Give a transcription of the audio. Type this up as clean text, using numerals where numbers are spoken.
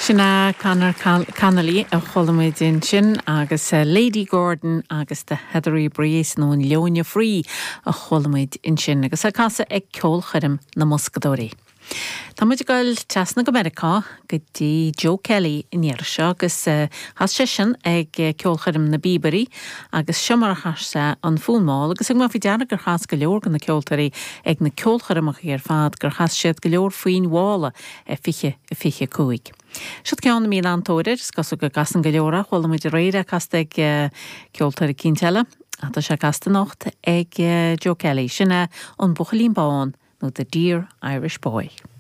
Sinna Connolly a cholamid sin agus Lady Gordon agus de Heathery Breeze nó Leonia Free a cholamid in sin agus a casa ag ceol chuirim na Muscadóí. Tá muid gail teasna go America go dtí Joe Kelly in Iarse agus has sé sin ag ceol chuirim na Bíberí agus siomar chasa an fúnmáil agus ag má fi dearna gur chas go leor gan na ceoltarí ag na ceol chuirimach ar fad gur chas siad go leor faoin bhála fiche cúig. Siad ceanna míl antóirir, gus go gasan go leora, chula muid réire casta ag ceoltarí cínteile, a tá sé casta nocht ag Joe Kelly sinna an buchalín bán nó The Dear Irish Boy.